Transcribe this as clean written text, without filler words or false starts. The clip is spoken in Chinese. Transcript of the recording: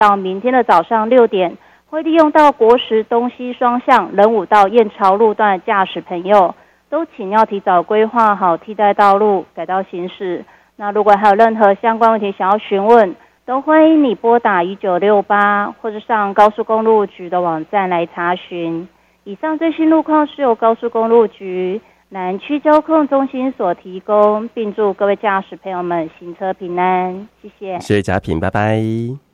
到明天的早上6点，会利用到国十东西双向仁武到燕巢路段的驾驶朋友，都请要提早规划好替代道路，改道行驶。那如果还有任何相关问题想要询问，都欢迎你拨打1968，或者上高速公路局的网站来查询。以上最新路况是由高速公路局南区交控中心所提供，并祝各位驾驶朋友们行车平安，谢谢。 谢谢嘉平，拜拜。